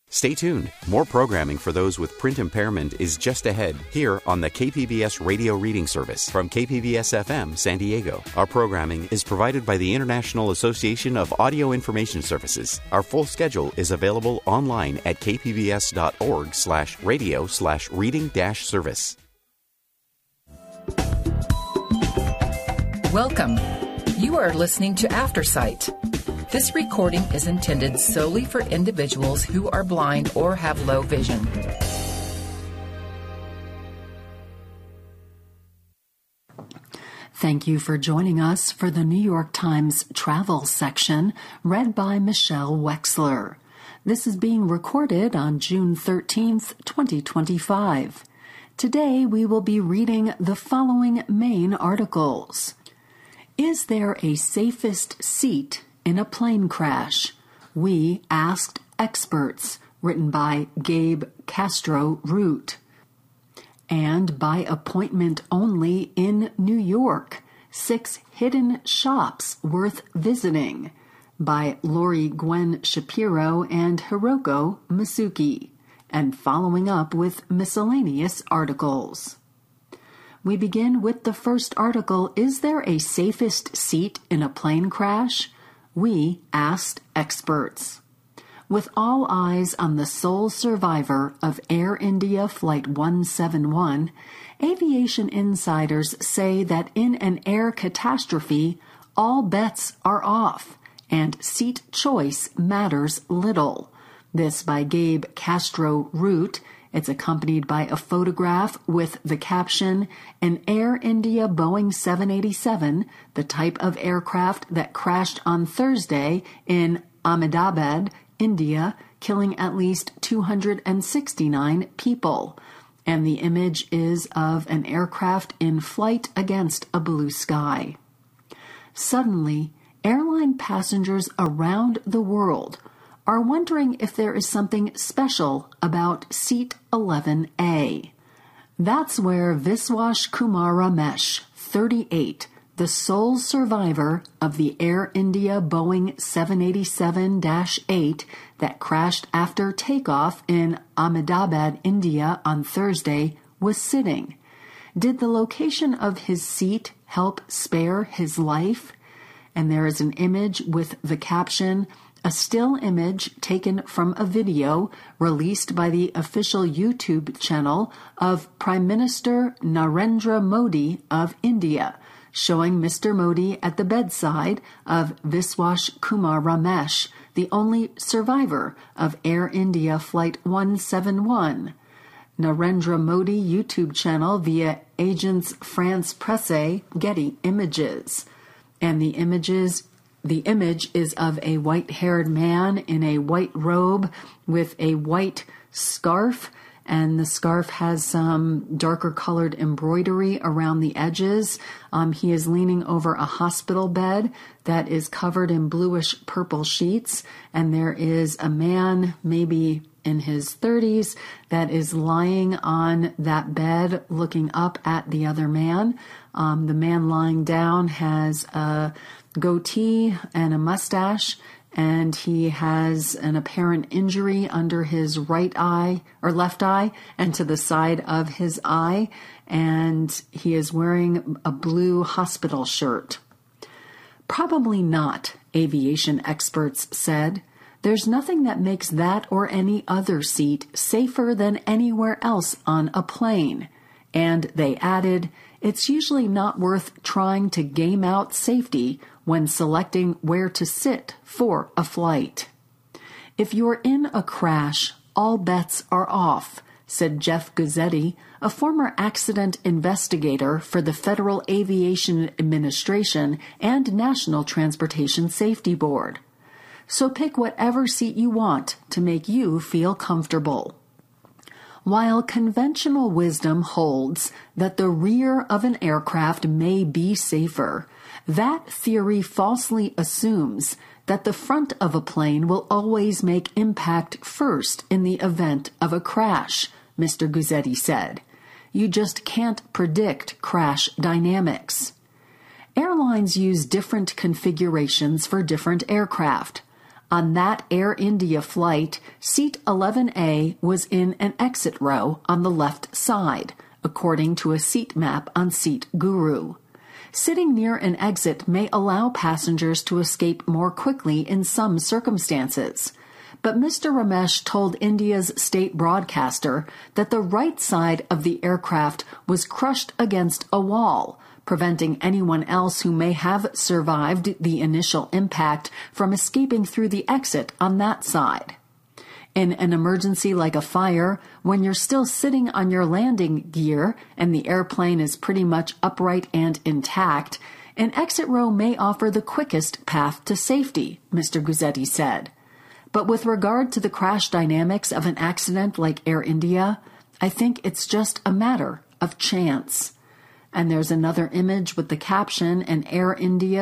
Stay tuned. More programming for those with print impairment is just ahead here on the KPBS Radio Reading Service from KPBS FM San Diego. Our programming is provided by the International Association of Audio Information Services. Our full schedule is available online at kpbs.org/radio/reading-service. Welcome. You are listening to Aftersight. This recording is intended solely for individuals who are blind or have low vision. Thank you for joining us for the New York Times travel section, read by Michelle Wexler. This is being recorded on June 13th, 2025. Today we will be reading the following main articles. Is there a safest seat in a plane crash? We asked experts, written by Gabe Castro-Root. And by appointment only in New York, 6 hidden shops worth visiting, by Lori Gwen Shapiro and Hiroko Masuki, and following up with miscellaneous articles. We begin with the first article, Is there a safest seat in a plane crash? We asked experts. With all eyes on the sole survivor of Air India Flight 171, aviation insiders say that in an air catastrophe, all bets are off, and seat choice matters little. This by Gabe Castro-Root. It's accompanied by a photograph with the caption, An Air India Boeing 787, the type of aircraft that crashed on Thursday in Ahmedabad, India, killing at least 269 people. And the image is of an aircraft in flight against a blue sky. Suddenly, airline passengers around the world are wondering if there is something special about Seat 11A. That's where Viswash Kumar Ramesh, 38, the sole survivor of the Air India Boeing 787-8 that crashed after takeoff in Ahmedabad, India on Thursday, was sitting. Did the location of his seat help spare his life? And there is an image with the caption, a still image taken from a video released by the official YouTube channel of Prime Minister Narendra Modi of India, showing Mr. Modi at the bedside of Viswash Kumar Ramesh, the only survivor of Air India Flight 171. Narendra Modi YouTube channel via Agence France Presse, Getty Images. And the image is of a white-haired man in a white robe with a white scarf, and the scarf has some darker-colored embroidery around the edges. He is leaning over a hospital bed that is covered in bluish-purple sheets, and there is a man, maybe in his 30s, that is lying on that bed looking up at the other man. The man lying down has a goatee and a mustache, and he has an apparent injury under his right eye or left eye and to the side of his eye, and he is wearing a blue hospital shirt. Probably not, aviation experts said. There's nothing that makes that or any other seat safer than anywhere else on a plane. And they added, it's usually not worth trying to game out safety when selecting where to sit for a flight. If you're in a crash, all bets are off, said Jeff Guzzetti, a former accident investigator for the Federal Aviation Administration and National Transportation Safety Board. So pick whatever seat you want to make you feel comfortable. While conventional wisdom holds that the rear of an aircraft may be safer, that theory falsely assumes that the front of a plane will always make impact first in the event of a crash, Mr. Guzzetti said. You just can't predict crash dynamics. Airlines use different configurations for different aircraft. On that Air India flight, seat 11A was in an exit row on the left side, according to a seat map on Seat Guru. Sitting near an exit may allow passengers to escape more quickly in some circumstances. But Mr. Ramesh told India's state broadcaster that the right side of the aircraft was crushed against a wall, preventing anyone else who may have survived the initial impact from escaping through the exit on that side. In an emergency like a fire, when you're still sitting on your landing gear and the airplane is pretty much upright and intact, an exit row may offer the quickest path to safety, Mr. Guzzetti said. But with regard to the crash dynamics of an accident like Air India, I think it's just a matter of chance. And there's another image with the caption, an Air India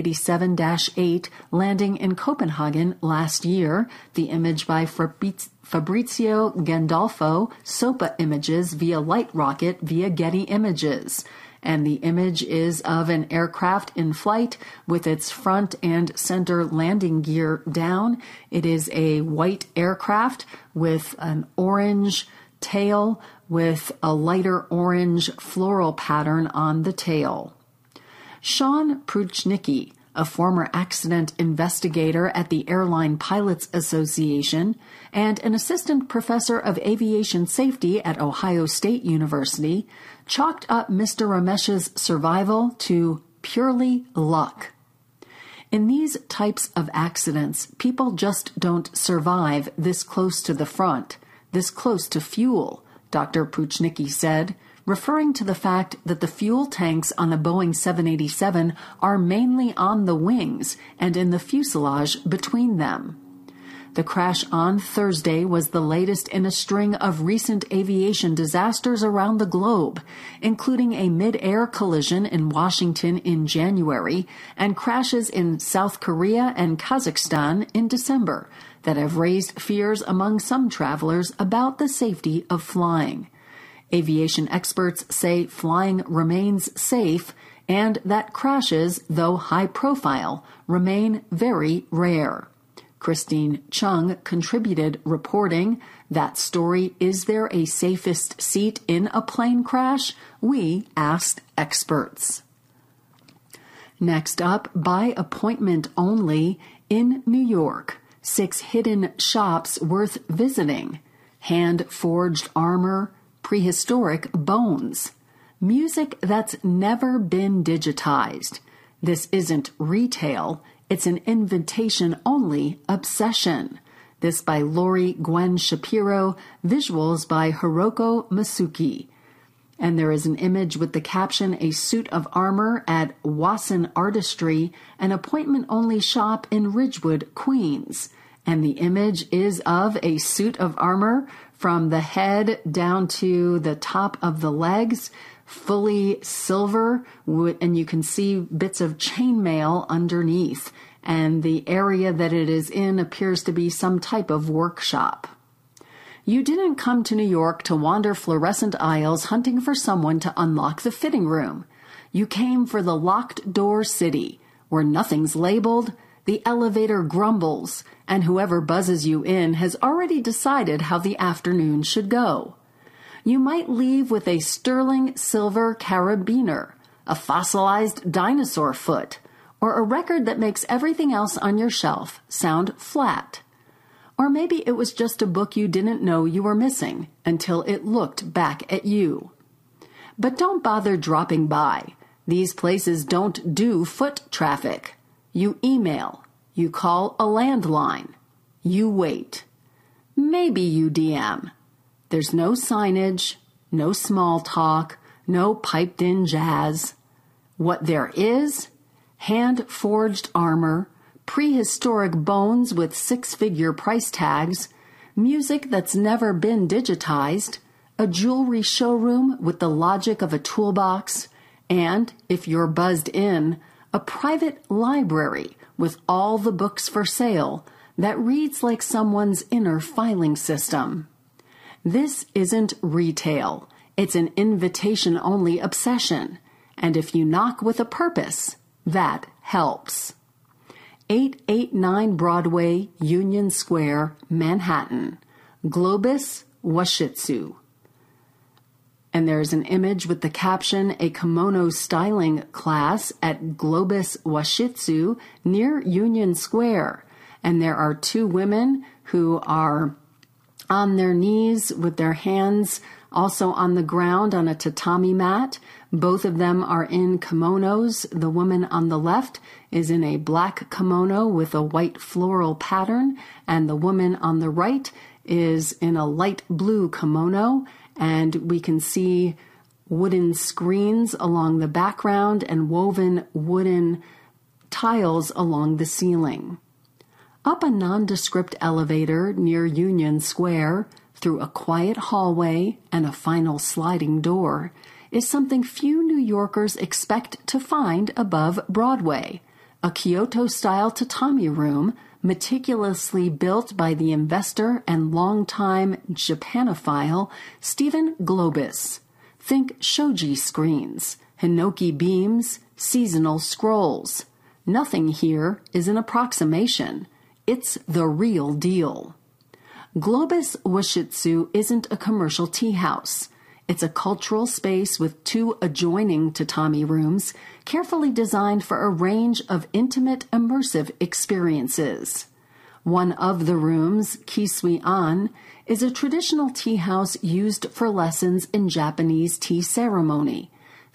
787-8 landing in Copenhagen last year, the image by Fabrizio Gandolfo, SOPA Images via Light Rocket via Getty Images. And the image is of an aircraft in flight with its front and center landing gear down. It is a white aircraft with an orange tail with a lighter orange floral pattern on the tail. Sean Pruchnicki, a former accident investigator at the Airline Pilots Association and an assistant professor of aviation safety at Ohio State University, chalked up Mr. Ramesh's survival to purely luck. In these types of accidents, people just don't survive this close to the front, this close to fuel, Dr. Pruchnicki said, referring to the fact that the fuel tanks on a Boeing 787 are mainly on the wings and in the fuselage between them. The crash on Thursday was the latest in a string of recent aviation disasters around the globe, including a mid-air collision in Washington in January and crashes in South Korea and Kazakhstan in December that have raised fears among some travelers about the safety of flying. Aviation experts say flying remains safe and that crashes, though high profile, remain very rare. Christine Chung contributed reporting, that story, Is There a Safest Seat in a Plane Crash? We asked experts. Next up, by appointment only, in New York, 6 hidden shops worth visiting, hand-forged armor, prehistoric bones, music that's never been digitized. This isn't retail, it's an invitation-only obsession. This by Lori Gwen Shapiro, visuals by Hiroko Masuki. And there is an image with the caption, A Suit of Armor at Wasson Artistry, an appointment-only shop in Ridgewood, Queens. And the image is of a suit of armor from the head down to the top of the legs, fully silver, and you can see bits of chainmail underneath. And the area that it is in appears to be some type of workshop. You didn't come to New York to wander fluorescent aisles hunting for someone to unlock the fitting room. You came for the locked door city, where nothing's labeled, the elevator grumbles, and whoever buzzes you in has already decided how the afternoon should go. You might leave with a sterling silver carabiner, a fossilized dinosaur foot, or a record that makes everything else on your shelf sound flat. Or maybe it was just a book you didn't know you were missing until it looked back at you. But don't bother dropping by. These places don't do foot traffic. You email. You call a landline. You wait. Maybe you DM. There's no signage, no small talk, no piped-in jazz. What there is, hand-forged armor, prehistoric bones with 6-figure price tags, music that's never been digitized, a jewelry showroom with the logic of a toolbox, and, if you're buzzed in, a private library with all the books for sale that reads like someone's inner filing system. This isn't retail. It's an invitation-only obsession. And if you knock with a purpose, that helps. 889 Broadway, Union Square, Manhattan. Globus Washitsu. And there's an image with the caption, a kimono styling class at Globus Washitsu near Union Square. And there are two women who are on their knees with their hands also on the ground on a tatami mat. Both of them are in kimonos. The woman on the left is in a black kimono with a white floral pattern, and the woman on the right is in a light blue kimono, and we can see wooden screens along the background and woven wooden tiles along the ceiling. Up a nondescript elevator near Union Square, through a quiet hallway and a final sliding door, is something few New Yorkers expect to find above Broadway, a Kyoto-style tatami room meticulously built by the investor and longtime Japanophile Stephen Globus. Think shoji screens, hinoki beams, seasonal scrolls. Nothing here is an approximation. It's the real deal. Globus Washitsu isn't a commercial tea house. It's a cultural space with two adjoining tatami rooms, carefully designed for a range of intimate, immersive experiences. One of the rooms, Kisui-an, is a traditional tea house used for lessons in Japanese tea ceremony.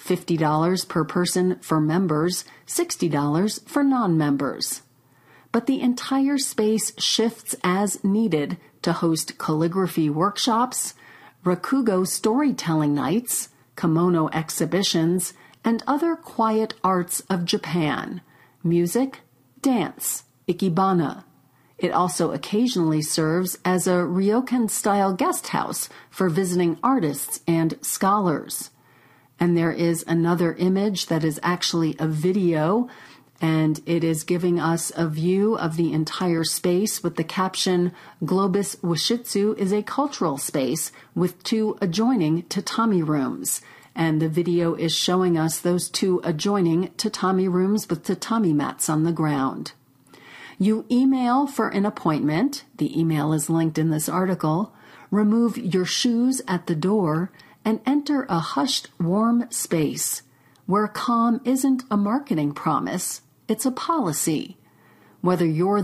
$50 per person for members, $60 for non-members. But the entire space shifts as needed to host calligraphy workshops, rakugo storytelling nights, kimono exhibitions, and other quiet arts of Japan, music, dance, ikebana. It also occasionally serves as a ryokan-style guest house for visiting artists and scholars. And there is another image that is actually a video, and it is giving us a view of the entire space with the caption, Globus Washitsu is a cultural space with two adjoining tatami rooms. And the video is showing us those two adjoining tatami rooms with tatami mats on the ground. You email for an appointment. The email is linked in this article. Remove your shoes at the door and enter a hushed, warm space where calm isn't a marketing promise. It's a policy. Whether you're